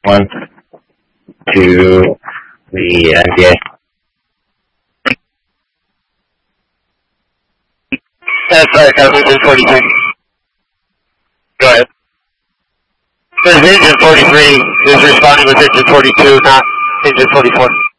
1, 2, 3, NDA. Sorry, engine 43. Go ahead. There's engine 43 is responding with engine 42, not engine 44.